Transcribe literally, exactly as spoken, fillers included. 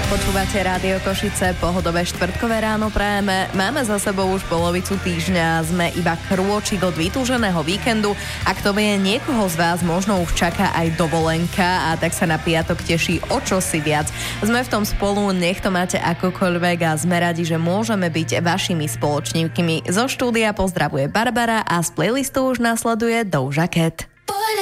Počúvate Rádio Košice, pohodové štvrtkové ráno prajeme. Máme za sebou už polovicu týždňa, sme iba krôčik od vytúženého víkendu a kto vie, niekoho z vás možno už čaká aj dovolenka a tak sa na piatok teší o čosi viac. Sme v tom spolu, nech to máte akokoľvek a sme radi, že môžeme byť vašimi spoločníkmi. Zo štúdia pozdravuje Barbara a z playlistu už nasleduje Doja Cat.